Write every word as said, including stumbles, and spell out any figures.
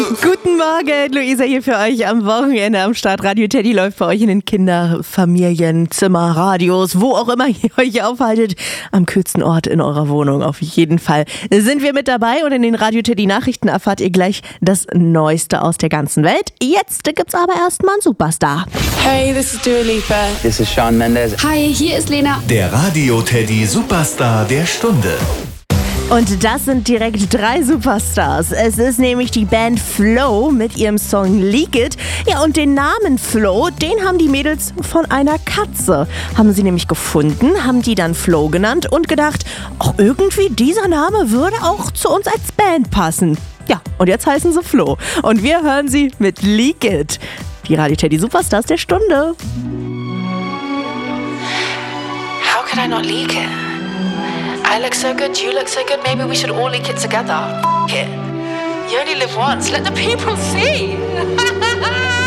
Guten Morgen, Luisa hier für euch am Wochenende am Start. Radio Teddy läuft bei euch in den Kinder-, Familien-, Zimmer, Radios, wo auch immer ihr euch aufhaltet. Am kühlsten Ort in eurer Wohnung auf jeden Fall sind wir mit dabei und in den Radio Teddy Nachrichten erfahrt ihr gleich das Neueste aus der ganzen Welt. Jetzt gibt's aber erstmal einen Superstar. Hey, this is Dua Lipa. This is Shawn Mendes. Hi, hier ist Lena. Der Radio Teddy Superstar der Stunde. Und das sind direkt drei Superstars. Es ist nämlich die Band Flow mit ihrem Song Leak It. Ja, und den Namen Flow, den haben die Mädels von einer Katze. Haben sie nämlich gefunden, haben die dann Flow genannt und gedacht, auch irgendwie dieser Name würde auch zu uns als Band passen. Ja, und jetzt heißen sie Flow. Und wir hören sie mit Leak It. Die Radio Teddy Superstars der Stunde. How could I not leak it? I look so good, you look so good, maybe we should all leak it together. F*** it. You only live once, let the people see.